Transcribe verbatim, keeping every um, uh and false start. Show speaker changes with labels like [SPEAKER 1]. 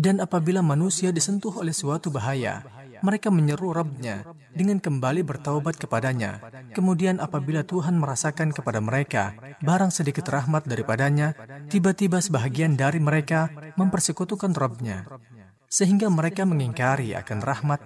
[SPEAKER 1] Dan apabila manusia disentuh oleh suatu bahaya, mereka menyeru Rabb-nya dengan kembali bertaubat kepadanya. Kemudian apabila Tuhan merasakan kepada mereka barang sedikit rahmat daripadanya, tiba-tiba sebahagian dari mereka mempersekutukan Rabb-nya, sehingga mereka mengingkari akan rahmat